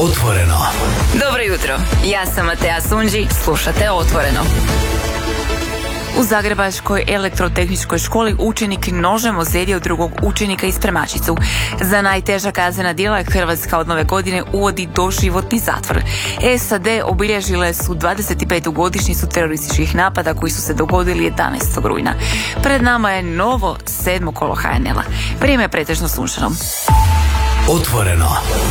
Otvoreno. Dobro jutro, ja sam Matea Sunđi, slušate Otvoreno. U Zagrebačkoj elektrotehničkoj školi učenik nožem ozlijedio drugog učenika i spremačicu. Za najteža kaznena djela Hrvatska od nove godine uvodi doživotni zatvor. SAD obilježile su 25. godišnjicu terorističkih napada koji su se dogodili 11. rujna. Pred nama je novo 7. kolo HNL-a. Vrijeme je pretežno sunčano. Otvoreno.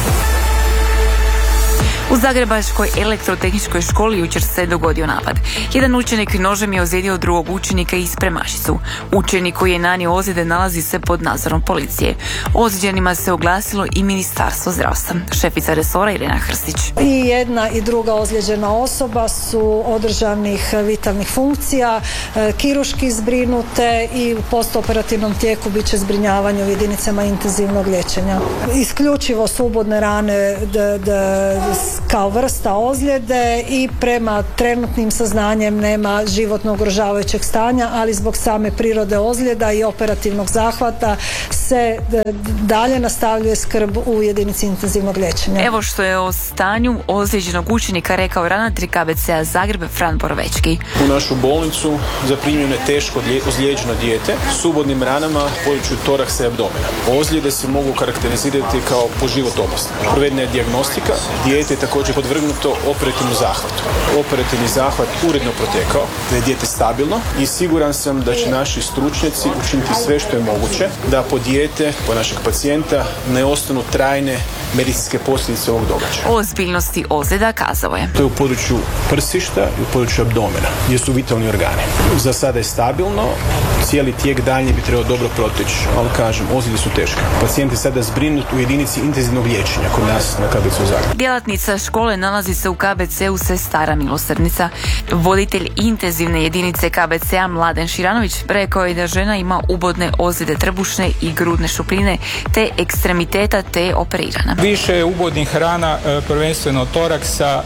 U Zagrebačkoj elektrotehničkoj školi jučer se dogodio napad. Jedan učenik nožem je ozlijedio drugog učenika i spremačicu. Učenik koji je nanio ozljede nalazi se pod nadzorom policije. Ozlijeđenima se oglasilo i Ministarstvo zdravstva. Šefica resora Irena Hrstić. I jedna i druga ozlijeđena osoba su održanih vitalnih funkcija, kirurški zbrinute i u postoperativnom tijeku bit će zbrinjavanje u jedinicama intenzivnog liječenja. Isključivo subodne rane kao vrsta ozljede i prema trenutnim saznanjem nema životno ugrožavajućeg stanja, ali zbog same prirode ozljeda i operativnog zahvata se dalje nastavljuje skrb u jedinici intenzivnog liječenja. Evo što je o stanju ozlijeđenog učenika rekao ravnatelj KBC-a Zagreb Fran Borovečki. U našu bolnicu zaprimljeno je teško ozlijeđeno dijete s subodnim ranama u području toraksa i abdomena. Ozljede se mogu karakterizirati kao po život opasne. Provedena je dijagnostika, dijete je također podvrgnuto operativnom zahvatu. Operativni zahvat uredno protekao, da je dijete stabilno i siguran sam da će naši stručnjaci učiniti sve što je moguće da po dijete, po našeg pacijenta ne ostanu trajne medicinske posljedice ovog događaja. O ozbiljnosti ozljeda kazao je. To je u području prsišta i u području abdomena, gdje su vitalni organi. Za sada je stabilno, cijeli tijek daljnji bi trebao dobro proteći, ali kažem, ozljede su teške. Pacijent je sada zbrinut u jedinici intenzivnog liječenja kod nas na KBC-u Zagreb. Djelatnica škole nalazi se u KBC-u Sestara Milosrdnica. Voditelj intenzivne jedinice KBC-a Mladen Širanović rekao je da žena ima ubodne ozljede trbušne i grudne šupljine te ekstremiteta te je operirana. Više je ubodnih rana, prvenstveno toraksa,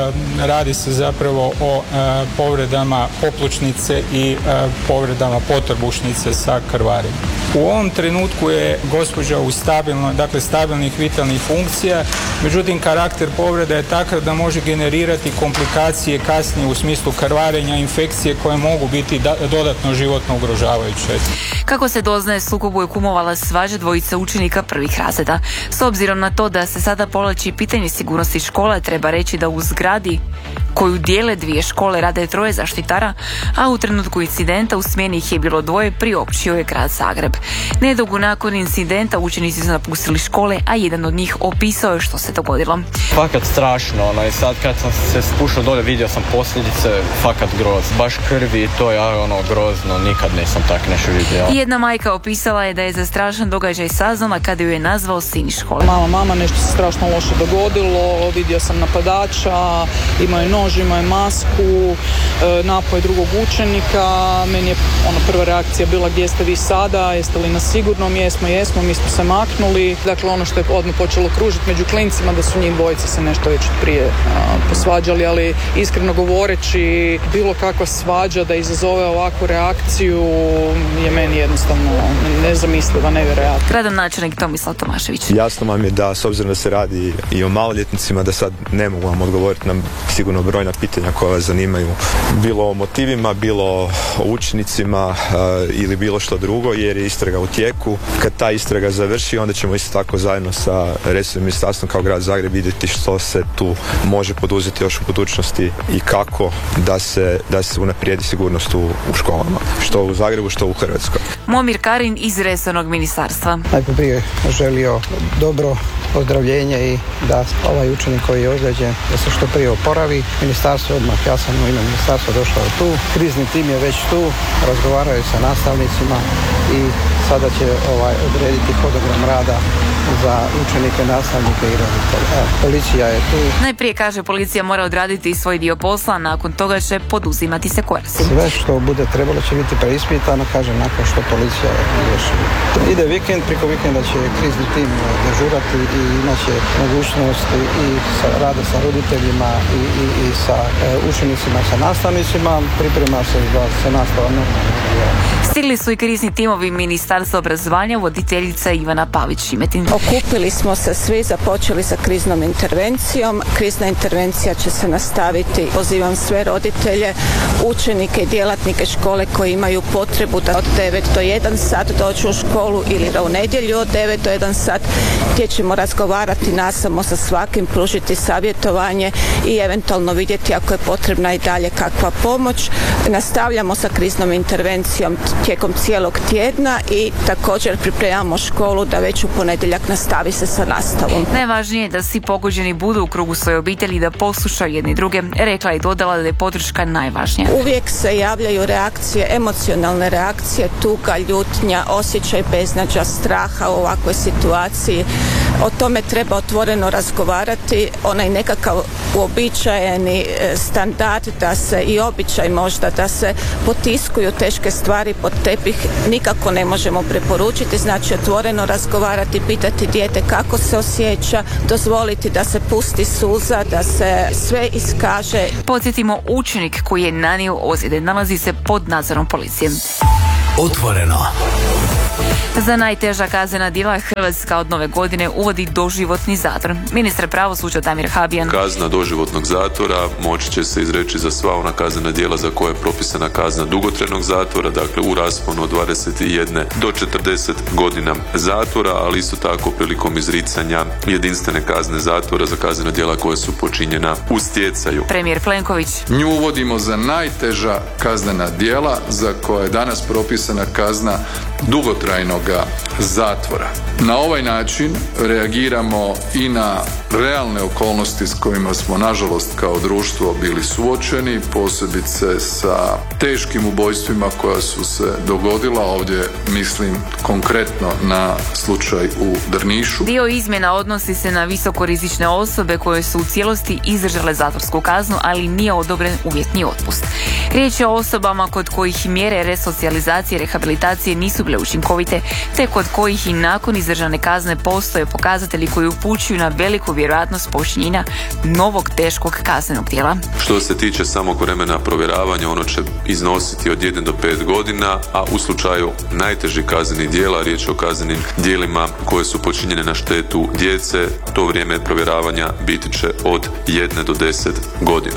radi se zapravo o povredama poplučnice i povredama potrbušnice sa krvarenjem. U ovom trenutku je gospođa u stabilnih vitalnih funkcija, međutim karakter povreda je takav da može generirati komplikacije kasnije u smislu krvarenja, infekcije koje mogu biti dodatno životno ugrožavajuće. Kako se doznaje, sukobu je kumovala svađa dvojice učenika prvih razreda. S obzirom na to da se sada povlači pitanje sigurnosti škola, treba reći da u zgradi koju dijele dvije škole rade 3 zaštitara, a u trenutku incidenta u smjeni ih je bilo 2, priopćio je grad Zagreb. Nedugo nakon incidenta učenici su napustili škole, a jedan od njih opisao je što se dogodilo. Fakat strašno, i sad kad sam se spušao dole vidio sam posljedice, fakat groz, baš krvi, to je grozno, nikad nisam tak nešto vidio. Jedna majka opisala je da je za strašan događaj saznala kada ju je nazvao sin iz škole. Mama, nešto se strašno loše dogodilo, vidio sam napadača, imao je nož, imao je masku, napao je drugog učenika, meni je prva reakcija bila gdje ste vi sada, jeste li na sigurnom, jesmo, mi smo se maknuli. Dakle, ono što je odmah počelo kružiti među klincima da su njih dvojice se nešto već prije posvađali, ali iskreno govoreći bilo kakva svađa da izazove ovakvu reakciju je meni jednostavno nezamisliva, nevjerojatno. Gradonačelnik Tomislav Tomašević. Jasno vam je da s obzirom da se radi i o maloljetnicima da sad ne mogu vam odgovoriti na sigurno brojna pitanja koja vas zanimaju, bilo o motivima, bilo o učenicima ili bilo što drugo, jer je istraga u tijeku. Kad ta istraga završi, onda ćemo isto tako zajedno sa resornim ministarstvom kao grad Zagreb vidjeti što se tu može poduzeti još u budućnosti i kako da se unaprijedi sigurnost u školama, što u Zagrebu, što u Hrvatskoj. Momir Karin iz resornog ministarstva. Najprije želio dobro ozdravljenje i da ovaj učenik koji je ozlijeđen da se što prije oporavi. Ministarstvo odmah, ja sam u ime ministarstva došao tu. Krizni tim je već tu, razgovaraju sa nastavnicima i sada će odrediti hodogram rada za učenike, nastavnike i roditelje. Policija je tu. Najprije kaže policija mora odraditi svoj dio posla, nakon toga će poduzimati se koraci. Sve što bude trebalo će biti preispitano, nakon što policija policija riješili. Ide vikend, preko vikenda će krizni tim dežurati i imat će mogućnosti i rada sa roditeljima i sa učenicima, sa nastavnicima. Priprema se da se nastava normalno. Stigli su i krizni timovi Ministarstva obrazovanja, voditeljica Ivana Pavić-Šimetin. Okupili smo se svi, započeli sa kriznom intervencijom. Krizna intervencija će se nastaviti. Pozivam sve roditelje, učenike i djelatnike škole koji imaju potrebu da od 9 do 1 sat dođu u školu ili da u nedjelju od 9 do 1 sat, gdje ćemo razgovarati nasamo sa svakim, pružiti savjetovanje i eventualno vidjeti ako je potrebna i dalje kakva pomoć. Nastavljamo sa kriznom intervencijom tijekom cijelog tjedna i također pripremamo školu da već u ponedjeljak nastavi se sa nastavom. Najvažnije je da svi pogođeni budu u krugu svoje obitelji i da poslušaju jedni druge, rekla i dodala da je podrška najvažnija. Uvijek se javljaju reakcije, emocionalne reakcije, tuga, ljutnja, osjećaj beznađa, straha u ovakvoj situaciji. O tome treba otvoreno razgovarati, onaj nekakav uobičajeni standard da se i običaj možda da se potiskuju teške stvari pod tepih nikako ne možemo preporučiti, znači otvoreno razgovarati, pitati dijete kako se osjeća, dozvoliti da se pusti suza, da se sve iskaže. Podsjetimo, učenik koji je nanio ozljede nalazi se pod nadzorom policije. Otvoreno. Za najteža kaznena djela Hrvatska od nove godine uvodi doživotni zatvor. Ministar pravosuđa Damir Habijan. Kazna doživotnog zatvora moći će se izreći za sva ona kaznena djela za koje je propisana kazna dugotrajnog zatvora, dakle u rasponu od 21 do 40 godina zatvora, ali isto tako prilikom izricanja jedinstvene kazne zatvora za kaznena djela koja su počinjena u stjecaju. Premijer Plenković. Nju uvodimo za najteža kaznena djela za koja je danas propisana kazna dugotrajnog zatvora. Na ovaj način reagiramo i na realne okolnosti s kojima smo nažalost kao društvo bili suočeni, posebice sa teškim ubojstvima koja su se dogodila, ovdje mislim konkretno na slučaj u Drnišu. Dio izmjena odnosi se na visokorizične osobe koje su u cijelosti izdržale zatvorsku kaznu, ali nije odobren uvjetni otpust. Riječ je o osobama kod kojih mjere resocijalizacije i rehabilitacije nisu bile učinkovite, te kod kojih i nakon izdržane kazne postoje pokazatelji koji upućuju na veliku vjerojatnost počinjenja novog teškog kaznenog djela. Što se tiče samog vremena provjeravanja, ono će iznositi od 1 do 5 godina, a u slučaju najtežih kaznenih djela, riječ je o kaznenim djelima koje su počinjene na štetu djece, to vrijeme provjeravanja biti će od 1 do 10 godina.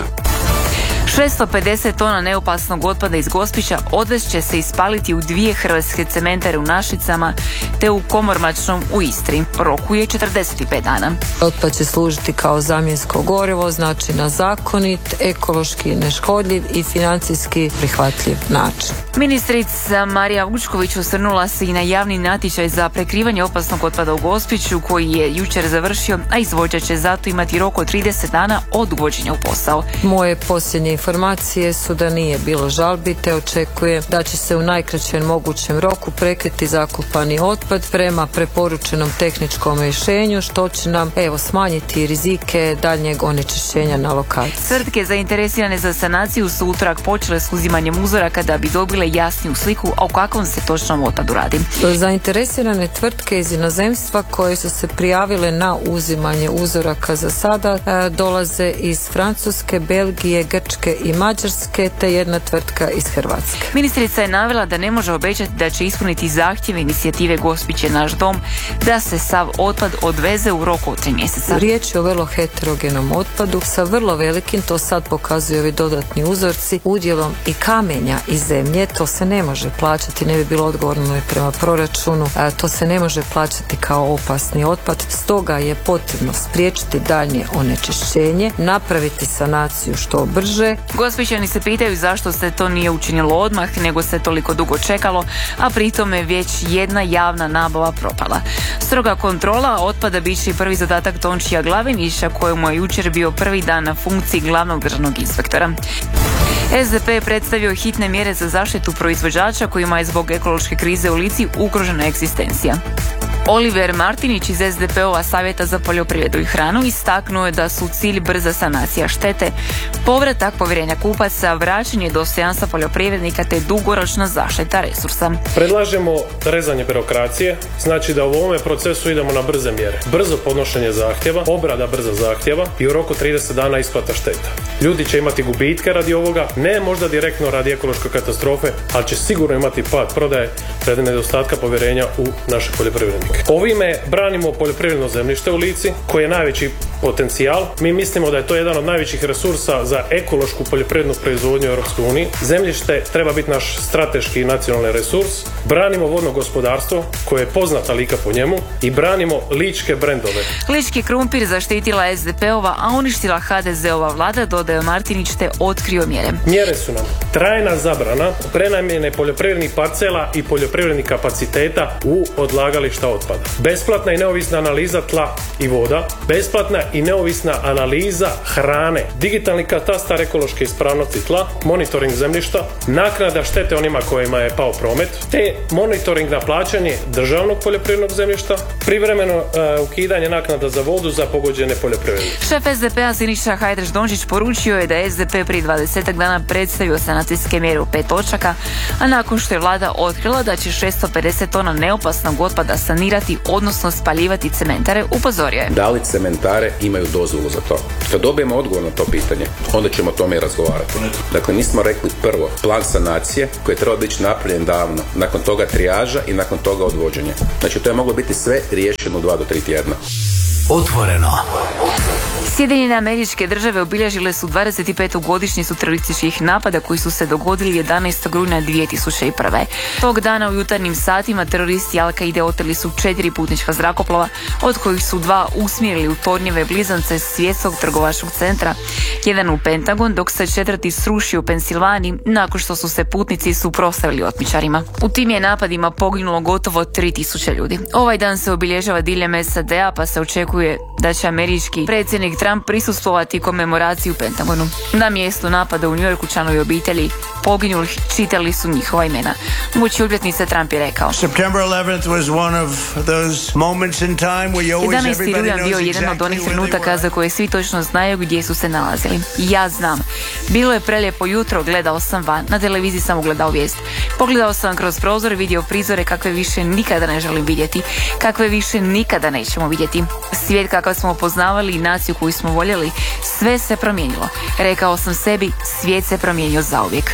650 tona neopasnog otpada iz Gospića odvest će se ispaliti u 2 hrvatske cementare u Našicama te u Komormačnom u Istri. Roku je 45 dana. Otpad će služiti kao zamjensko gorivo, znači na zakonit, ekološki neškodljiv i financijski prihvatljiv način. Ministrica Marija Vučković osvrnula se i na javni natječaj za prekrivanje opasnog otpada u Gospiću koji je jučer završio, a izvođač će zato imati rok od 30 dana od uvođenja u posao. Moje posljednje informacije su da nije bilo žalbi, te očekuje da će se u najkraćem mogućem roku prekriti zakopani otpad prema preporučenom tehničkom rješenju, što će nam smanjiti rizike daljnjeg onečišćenja na lokaciji. Tvrtke zainteresirane za sanaciju su utorak počele s uzimanjem uzoraka da bi dobile jasniju sliku o kakvom se točnom otpadu radi. Zainteresirane tvrtke iz inozemstva koje su se prijavile na uzimanje uzoraka za sada dolaze iz Francuske, Belgije, Grčke i Mađarske, te jedna tvrtka iz Hrvatske. Ministrica je navela da ne može obećati da će ispuniti zahtjeve inicijative Gospić je naš dom da se sav otpad odveze u roku od 3 mjeseca. Riječ je o vrlo heterogenom otpadu sa vrlo velikim, to sad pokazuju ovi dodatni uzorci, udjelom i kamenja i zemlje. To se ne može plaćati, ne bi bilo odgovorno i prema proračunu, to se ne može plaćati kao opasni otpad, stoga je potrebno spriječiti daljnje onečišćenje, napraviti sanaciju što brže. Gospićani se pitaju zašto se to nije učinilo odmah, nego se toliko dugo čekalo, a pritom je već jedna javna nabava propala. Stroga kontrola otpada bit će i prvi zadatak Tončija Glavinića, kojemu je jučer bio prvi dan na funkciji glavnog državnog inspektora. SDP je predstavio hitne mjere za zaštitu proizvođača kojima je zbog ekološke krize u Lici ugrožena egzistencija. Oliver Martinić iz SDP-ova Savjeta za poljoprivredu i hranu istaknuo je da su cilj brza sanacija štete, povratak povjerenja kupaca, vraćanje dostojanstva poljoprivrednika te dugoročna zaštita resursa. Predlažemo rezanje birokracije, znači da u ovome procesu idemo na brze mjere. Brzo podnošenje zahtjeva, obrada brza zahtjeva i u roku 30 dana isplata šteta. Ljudi će imati gubitke radi ovoga, ne možda direktno radi ekološke katastrofe, ali će sigurno imati pad prodaje radi nedostatka povjerenja u naše poljoprivrednike. Ovime branimo poljoprivredno zemljište u Lici, koji je najveći potencijal. Mi mislimo da je to jedan od najvećih resursa za ekološku poljoprivrednu proizvodnju u EU. Zemljište treba biti naš strateški i nacionalni resurs. Branimo vodno gospodarstvo, koje je poznata Lika po njemu, i branimo ličke brendove. Lički krumpir zaštitila SDP-ova, a uništila HDZ-ova vlada, dodaje Martinić, te otkrio mjere. Mjere su nam trajna zabrana prenamjene poljoprivrednih parcela i poljoprivrednih kapaciteta u odlagališta otpada. Besplatna i neovisna analiza tla i voda, besplatna i neovisna analiza hrane, digitalni katastar ekološke ispravnosti tla, monitoring zemljišta, naknada štete onima kojima je pao promet, te monitoring na plaćanje državnog poljoprivrednog zemljišta, privremeno ukidanje naknada za vodu za pogođene poljoprivrednike. Šef SDP-a Siniša Hajdaš Dončić poručio je da je SDP prije 20 dana predstavio sanacijske mjere u 5 točaka, a nakon što je vlada otkrila da će 650 tona neopasnog otpada sanirati, odnosno spaljivati cementare, upozorio je. Da li cementare imaju dozvolu za to? Kad dobijemo odgovor na to pitanje, onda ćemo o tome i razgovarati. Dakle, mi smo rekli prvo plan sanacije koji je trebao biti napravljen davno, nakon toga trijaža i nakon toga odvođenje. Znači, to je moglo biti sve riješeno u 2 do 3 tjedna. Otvoreno. Sjedinjene Američke Države obilježile su 25. godišnjicu terorističkih napada koji su se dogodili 11. rujna 2001. Tog dana u jutarnjim satima teroristi Al-Kaide oteli su 4 putnička zrakoplova, od kojih su 2 usmjerili u tornjeve blizance svjetskog trgovačkog centra, jedan u Pentagon, dok se 4. srušio u Pensilvaniji nakon što su se putnici suprotstavili otmičarima. U tim je napadima poginulo gotovo 3000 ljudi. Ovaj dan se obilježava diljem SAD-a, pa se očekuje da će američki predsjednik Trump prisustvovati komemoraciji u Pentagonu. Na mjestu napada u New Yorku članovi obitelji poginulih čitali su njihova imena. Uoči obljetnice Trump je rekao: September 11th was one of those moments in time where you always 11. rujan bio jedan od onih trenutaka za koje svi točno znaju gdje su se nalazili. Ja znam. Bilo je prelijepo jutro, gledao sam van, na televiziji sam ugledao vijest. Pogledao sam kroz prozor, vidio prizore kakve više nikada ne želim vidjeti, kakve više nikada nećemo vidjeti. Svijet kakav smo poznavali i naciju koju smo voljeli, sve se promijenilo. Rekao sam sebi, svijet se promijenio zauvijek.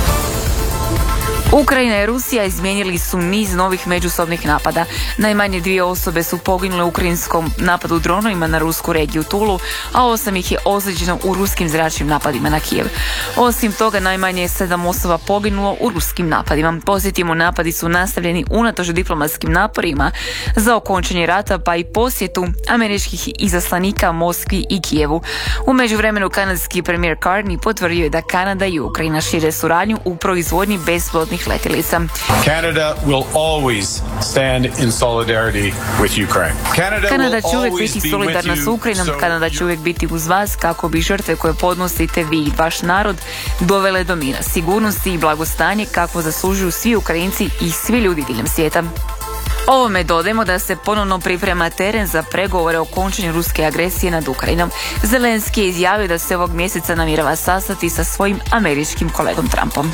Ukrajina i Rusija izmijenili su niz novih međusobnih napada. Najmanje 2 osobe su poginule u ukrajinskom napadu dronovima na rusku regiju Tulu, a 8 ih je ozlijeđeno u ruskim zračnim napadima na Kijev. Osim toga, najmanje je 7 osoba poginulo u ruskim napadima. Podsjetimo, napadi su nastavljeni unatoč diplomatskim naporima za okončanje rata, pa i posjetu američkih izaslanika Moskvi i Kijevu. U međuvremenu, kanadski premijer Carney potvrdio je da Kanada i Ukrajina šire suradnju u proizvodnji bespilotnih letjelica. Canada will always stand in solidarity with Ukraine. Kanada će uvijek biti solidarna s Ukrajinom, Kanada će uvijek biti uz vas kako bi žrtve koje podnosite vi i vaš narod dovele do mira, sigurnosti i blagostanje kako zaslužuju svi Ukrajinci i svi ljudi diljem svijeta. Ovome dodajemo da se ponovno priprema teren za pregovore o končanju ruske agresije nad Ukrajinom. Zelenski je izjavio da se ovog mjeseca namjerava sastati sa svojim američkim kolegom Trumpom.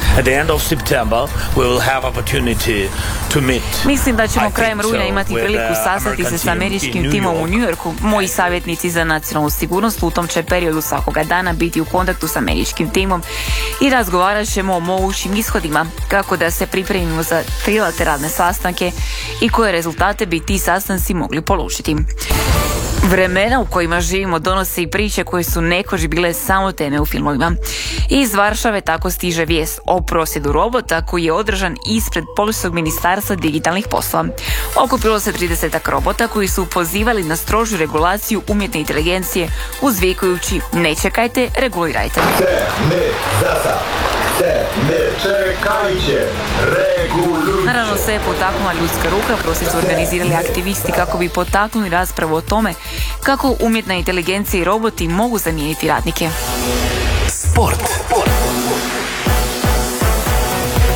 Mislim da ćemo krajem rujna imati priliku sastati se s američkim timom u New Yorku. Moji savjetnici za nacionalnu sigurnost u tom će periodu svakoga dana biti u kontaktu s američkim timom i razgovarat ćemo o mogućim ishodima, kako da se pripremimo za trilateralne sastanke i koje rezultate bi ti sastanci mogli polučiti. Vremena u kojima živimo donose i priče koje su nekoć bile samo teme u filmovima. Iz Varšave tako stiže vijest o prosvjedu robota koji je održan ispred Poljskog ministarstva digitalnih poslova. Okupilo se 30 robota koji su pozivali na strožu regulaciju umjetne inteligencije uzvikujući: ne čekajte, regulirajte. Naravno, sve je potaknula ljudska ruka. Prosvjed su organizirali aktivisti kako bi potaknuli raspravu o tome kako umjetna inteligencija i roboti mogu zamijeniti radnike. Sport.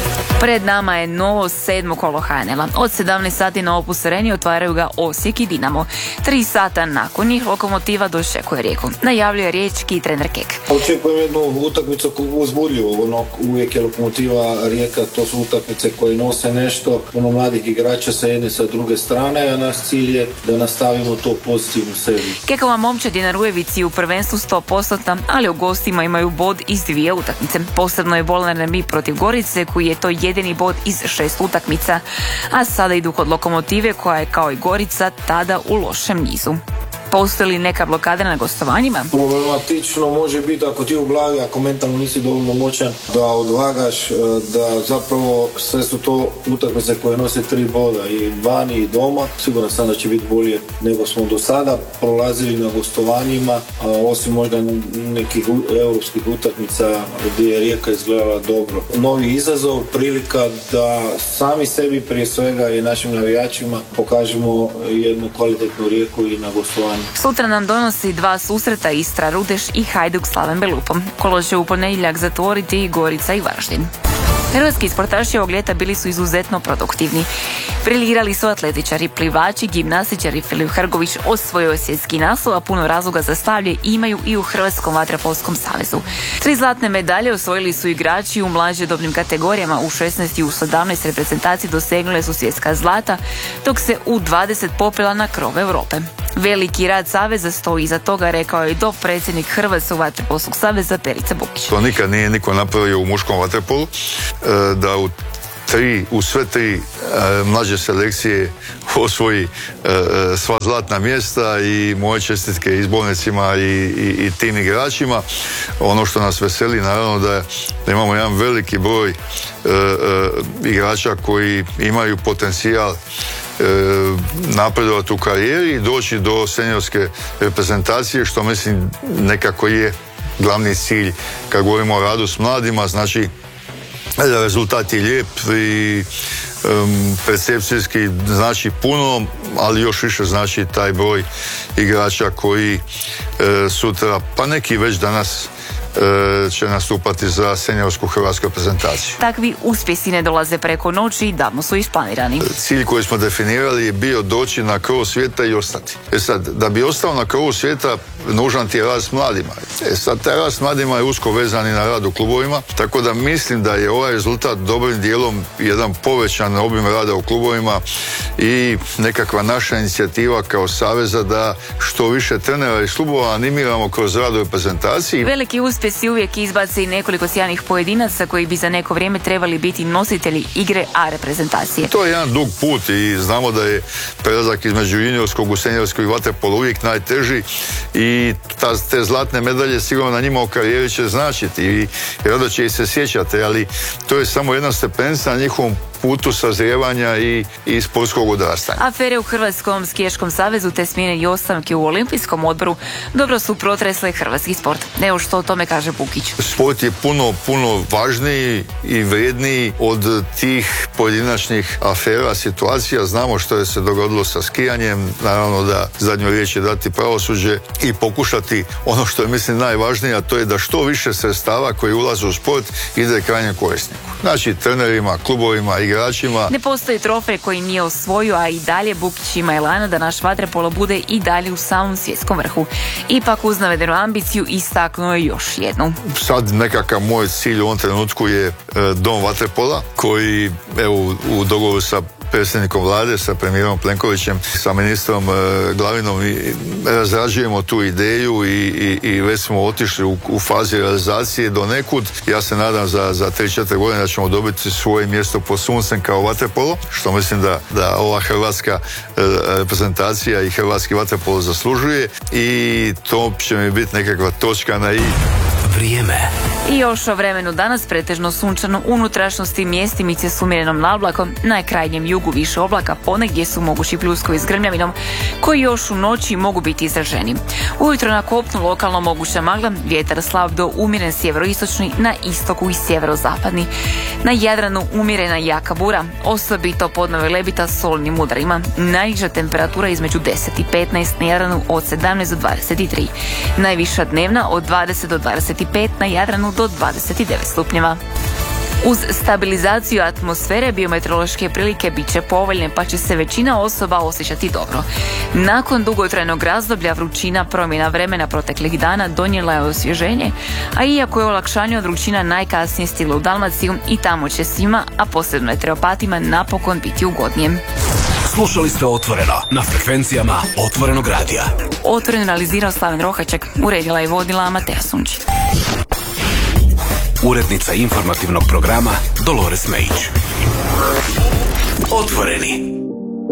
Pred nama je novo 7. kolo HNL-a. Od 17 sati na Opus Areni otvaraju ga Osijek i Dinamo. 3 sata nakon njih Lokomotiva dočekuje Rijeku. Najavljuje riječki trener Kek. Očekujem jednu utakmicu uzbudljivu. Uvijek je Lokomotiva, Rijeka, to su utakmice koje nose nešto. Mladih igrača sa jedne sa druge strane, a naš cilj je da nastavimo to pozitivnu seriju. Kekova momčad je na Rujevici u prvenstvu 100%, ali u gostima imaju bod iz 2 utakmice. Posebno je bolan remi protiv Gorice, koji je to jedini bod iz 6 utakmica, a sada idu kod Lokomotive koja je kao i Gorica tada u lošem nizu. Postoji li neka blokada na gostovanjima? Problematično može biti ako ti u glavi, ako mentalno nisi dovoljno moćan da odvagaš, da zapravo sve su to utakmice koje nose 3 boda i vani i doma. Siguran sam da će biti bolje nego smo do sada prolazili na gostovanjima, osim možda nekih europskih utakmica gdje je Rijeka izgledala dobro. Novi izazov, prilika da sami sebi prije svega i našim navijačima pokažemo jednu kvalitetnu Rijeku i na gostovanju. Sutra nam donosi 2 susreta, Istra Rudeš i Hajduk Slaven Belupom. Kolo će u ponedjeljak zatvoriti Gorica i Varaždin. Hrvatski sportaši ovog ljeta bili su izuzetno produktivni. Briljirali su atletičari, plivači, gimnastičari. Filip Hrgović osvojio je svjetski naslov, a puno razloga za slavlje imaju i u Hrvatskom vaterpolskom savezu. 3 zlatne medalje osvojili su igrači u mlađe dobnim kategorijama. U 16 i u 17 reprezentaciji dosegnule su svjetska zlata, dok se u 20 popela na krov Europe. Veliki rad saveza stoji iza toga, rekao je dopredsjednik Hrvatskog vaterpolskog saveza Perica Bukić. To nikad nije niko napravio u muškom vaterpolu, da u sve 3 mlađe selekcije osvoji sva zlatna mjesta, i moje čestitke izbornicima i tim igračima. Ono što nas veseli naravno da imamo jedan veliki broj igrača koji imaju potencijal napredovati u karijeri i doći do seniorske reprezentacije, što mislim nekako je glavni cilj kad govorimo o radu s mladima. Znači, rezultat je lijep i percepcijski znači puno, ali još više znači taj broj igrača koji sutra, pa neki već danas, će nastupati za seniorsku hrvatsku reprezentaciju. Takvi uspjesi ne dolaze preko noći i davno su isplanirani. Cilj koji smo definirali je bio doći na krov svijeta i ostati. Sad, da bi ostao na krovu svijeta, nužan ti je rad s mladima. Sad, taj rad s mladima je usko vezan i na rad u klubovima, tako da mislim da je ovaj rezultat dobrim dijelom jedan povećan obim rada u klubovima i nekakva naša inicijativa kao saveza da što više trenera iz klubova animiramo kroz rad u reprezentaciji. Veliki uspjesi uvijek izbace i nekoliko sjajnih pojedinaca koji bi za neko vrijeme trebali biti nositelji igre A reprezentacije. To je jedan dug put i znamo da je prelazak između juniorskog u seniorskog vaterpola uvijek najteži i te zlatne medalje sigurno na njima u karijeri će značiti i rado će ih se sjećati, ali to je samo jedna stepenica na njihovom putu sazrijevanja i sportskog odrastanja. Afere u Hrvatskom skijaškom savezu te smjene i ostavke u Olimpijskom odboru dobro su protresle hrvatski sport. Evo što o tome kaže Bukić. Sport je puno važniji i vrijedniji od tih pojedinačnih afera, situacija. Znamo što je se dogodilo sa skijanjem. Naravno da zadnju riječ je dati pravosuđe i pokušati ono što je mislim najvažnije, a to je da što više sredstava koji ulaze u sport ide krajnjem korisniku. Znači trenerima, klubovima, igračima. Ne postoji trofej koji nije osvojio, a i dalje Bukić ima elana da naš vaterpolo bude i dalje u samom svjetskom vrhu. Ipak uz navedenu ambiciju istaknuo je još jednu. Sad nekakav moj cilj u ovom trenutku je dom vaterpola koji evo u dogovoru sa predsjednikom vlade, sa premijerom Plenkovićem, sa ministrom Glavinom razrađujemo tu ideju i već smo otišli u fazi realizacije do nekud. Ja se nadam za 3-4 godine da ćemo dobiti svoje mjesto pod suncem kao vaterpolo, što mislim da ova hrvatska reprezentacija i hrvatski vaterpolo zaslužuje i to će mi biti nekakva točka na i. Vrijeme. I još o vremenu danas, pretežno sunčano, unutrašnjosti mjestimice s umjerenom nablakom, na krajnjem jugu više oblaka, ponegdje su mogući pljuskovi s grmljavinom koji još u noći mogu biti izraženi. Ujutro na kopnu lokalno moguća magla, vjetar slab do umjeren sjeveroistočni, na istoku i sjeverozapadni. Na Jadranu umjerena jaka bura, osobito pod Nove Lebita s solnim udarima. Najniža temperatura između 10 i 15, na Jadranu od 17 do 23. Najviša dnevna od 20 do 25, na Jadranu do 29 stupnjeva. Uz stabilizaciju atmosfere biometeorološke prilike bit će povoljne pa će se većina osoba osjećati dobro. Nakon dugotrajnog razdoblja vrućina promjena vremena proteklih dana donijela je osvježenje, a iako je olakšanje od vrućina najkasnije stiglo u Dalmaciju i tamo će svima, a posebno meteoropatima, napokon biti ugodnijem. Slušali ste Otvoreno na frekvencijama Otvorenog radija. Otvoreno realizirao Slaven Rohaček, uredila i vodila Matea Sunčić. Urednica informativnog programa Dolores Mejić. Otvoreni.